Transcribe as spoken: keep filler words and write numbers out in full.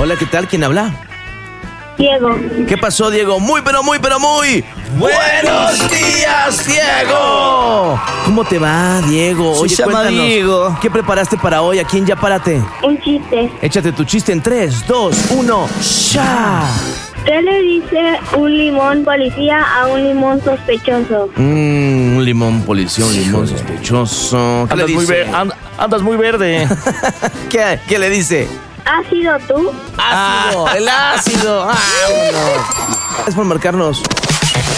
Hola, ¿qué tal? ¿Quién habla? Diego. ¿Qué pasó, Diego? Muy, pero muy, pero muy... ¡Buenos días, Diego! ¿Cómo te va, Diego? Se Oye, llama cuéntanos, Diego. ¿qué preparaste para hoy? Aquí en Ya Párate. Un chiste. Échate tu chiste en tres, dos, uno, ¡ya! ¿Qué le dice un limón policía a un limón sospechoso? Mmm, un limón policía, un limón sospechoso. ¿Qué le Andas muy, dice? ver- and- andas muy verde. ¿Qué, ¿Qué le dice? ¿Has sido tú? ¡Ácido! ¡El ácido! ¡Vámonos! Gracias por marcarnos.